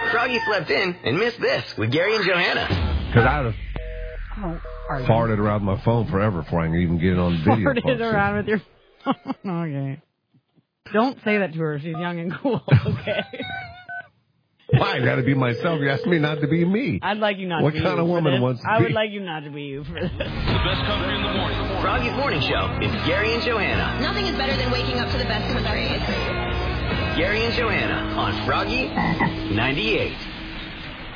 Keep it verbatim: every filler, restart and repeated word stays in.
Froggy slept in and missed this with Gary and Johanna. Because I would Oh, are have farted around my phone forever before I can even get it on video. Farted function. around with your phone. Okay. Don't say that to her. She's young and cool. Okay. Why? I got to be myself. You asked me not to be me. I'd like you not what to be kind you of for woman this. wants to I be? would like you not to be you for this. The best country in the morning. Froggy's Morning Show is Gary and Johanna. Nothing is better than waking up to the best in the trade. Gary and Johanna on Froggy ninety-eight.